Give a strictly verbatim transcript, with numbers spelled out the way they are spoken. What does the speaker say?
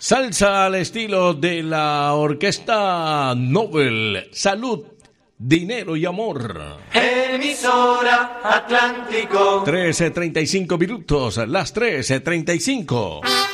Salsa al estilo de la Orquesta Nobel. Salud, dinero y amor. Emisora Atlántico. trece treinta y cinco minutos, las trece treinta y cinco.